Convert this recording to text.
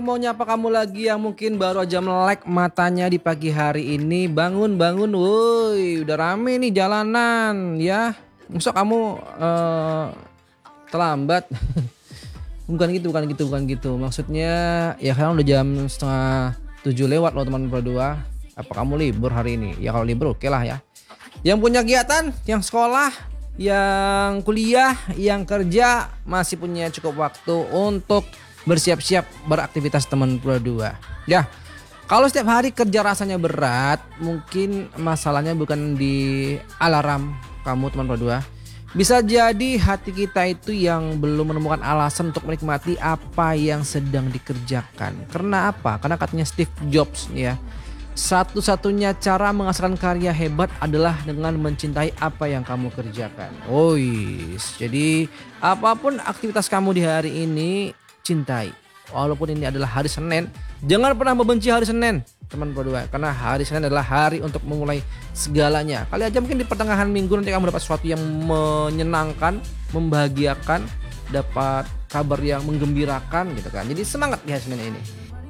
Mau nyapa kamu lagi yang mungkin baru aja melek matanya di pagi hari ini. Bangun, bangun, woi, udah rame nih jalanan ya. Masa kamu terlambat? Bukan gitu, bukan gitu, bukan gitu. Maksudnya ya sekarang udah jam setengah 7 lewat loh teman berdua. Apa kamu libur hari ini? Ya kalau libur oke lah ya. Yang punya kegiatan, yang sekolah, yang kuliah, yang kerja masih punya cukup waktu untuk bersiap-siap beraktivitas teman berdua. Ya, kalau setiap hari kerja rasanya berat, mungkin masalahnya bukan di alarm kamu teman berdua. Bisa jadi hati kita itu yang belum menemukan alasan untuk menikmati apa yang sedang dikerjakan. Karena apa? Karena katanya Steve Jobs ya. Satu-satunya cara menghasilkan karya hebat adalah dengan mencintai apa yang kamu kerjakan. Oh yes. Jadi apapun aktivitas kamu di hari ini cintai. Walaupun ini adalah hari Senin, jangan pernah membenci hari Senin, teman berdua. Karena hari Senin adalah hari untuk memulai segalanya. Kali aja mungkin di pertengahan minggu nanti kamu dapat sesuatu yang menyenangkan, membahagiakan, dapat kabar yang menggembirakan gitu kan. Jadi semangat di hari Senin ini.